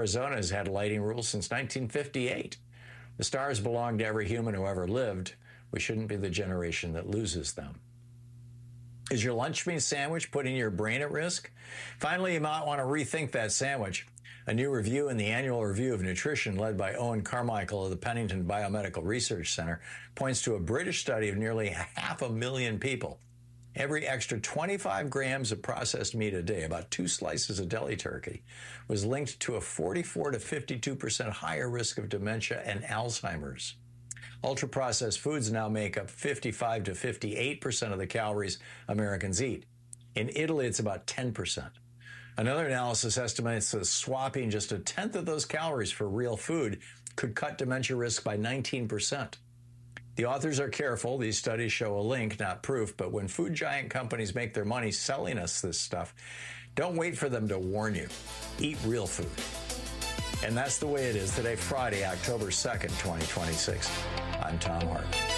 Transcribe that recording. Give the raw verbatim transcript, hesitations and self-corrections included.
Arizona has had lighting rules since nineteen fifty-eight. The stars belong to every human who ever lived. We shouldn't be the generation that loses them. Is your lunch meat sandwich putting your brain at risk? Finally, you might want to rethink that sandwich. A new review in the Annual Review of Nutrition, led by Owen Carmichael of the Pennington Biomedical Research Center, points to a British study of nearly half a million people. Every extra twenty-five grams of processed meat a day, about two slices of deli turkey, was linked to a forty-four to fifty-two percent higher risk of dementia and Alzheimer's. Ultra-processed foods now make up fifty-five to fifty-eight percent of the calories Americans eat. In Italy, it's about ten percent. Another analysis estimates that swapping just a tenth of those calories for real food could cut dementia risk by nineteen percent. The authors are careful. These studies show a link, not proof, but when food giant companies make their money selling us this stuff, don't wait for them to warn you. Eat real food. And that's the way it is today, Friday, October second, twenty twenty-six. I'm Tom Hart.